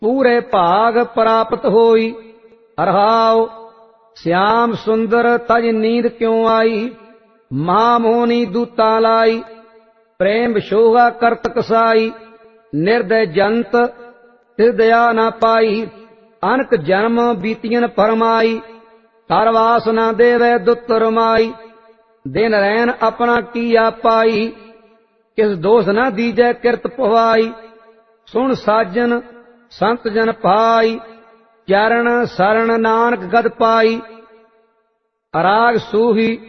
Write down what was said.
पूरे भाग प्राप्त होई। रहाओ श्याम सुंदर तज नींद क्यों आई, महामोहनी दूता लाई, प्रेम शोभा करत कसाई, निर्दय जंत हृदया न पाई, अनक जन्म बीतियन फरमाई, तरवास न देवै दुत रमाई, दिन रैन अपना किया पाई, किस दोष न दीजै किरत पवाई, सुन साजन संत जन पाई, चरण शरण नानक गद पाई। राग सूही